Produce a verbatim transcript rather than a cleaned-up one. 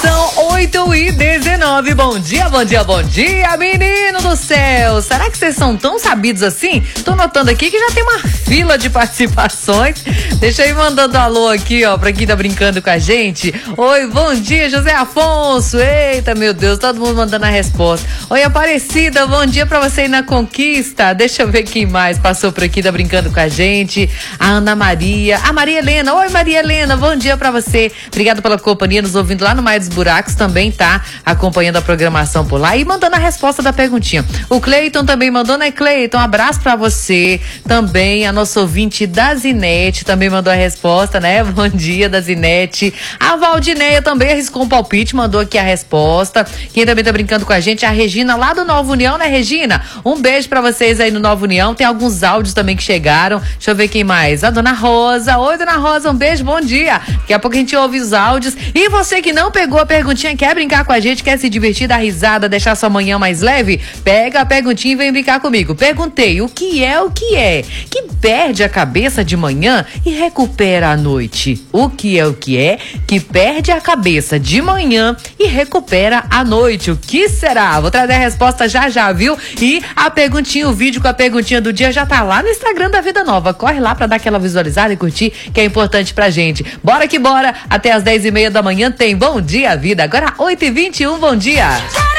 São oito e dezenove. Bom dia, bom dia, bom dia, menino do céu. Será que vocês são tão sabidos assim? Tô notando aqui que já tem uma fila de participações. Deixa eu ir mandando alô aqui, ó, pra quem tá brincando com a gente. Oi, bom dia, José Afonso. Eita, meu Deus, todo mundo mandando a resposta. Oi, Aparecida, bom dia pra você aí na Conquista. Deixa eu ver quem mais passou por aqui, tá brincando com a gente. A Ana Maria, a Maria Helena. Oi, Maria Helena, bom dia pra você. Obrigada pela companhia, nos ouvindo lá no Maio dos Buracos, também tá acompanhando a programação por lá e mandando a resposta da perguntinha. O Cleiton também mandou, né, Cleiton? Um abraço pra você. Também a nossa ouvinte da Zinete também mandou a resposta, né? Bom dia, da Zinete. A Valdineia também arriscou um palpite, mandou aqui a resposta. Quem também tá brincando com a gente é a Regina lá do Nova União, né, Regina? Um beijo pra vocês aí no Nova União. Tem alguns áudios também que chegaram. Deixa eu ver quem mais. A Dona Rosa. Oi, Dona Rosa, um beijo, bom dia. Daqui a pouco a gente ouve os áudios. E você que não pegou a perguntinha, quer brincar com a gente, quer se divertir, dar risada, deixar sua manhã mais leve? Pega a perguntinha e vem brincar comigo. Perguntei, o que é o que é? Que perde a cabeça de manhã e recupera à noite. O que é o que é? Que perde a cabeça de manhã e recupera à noite. O que será? Vou trazer a resposta já já, viu? E a perguntinha, o vídeo com a perguntinha do dia já tá lá no Instagram da Vida Nova. Corre lá pra dar aquela visualizada e curtir, que é importante pra gente. Bora que bora! Até às dez e meia da manhã tem Bom Dia Vida. Agora oito e vinte e um, bom dia!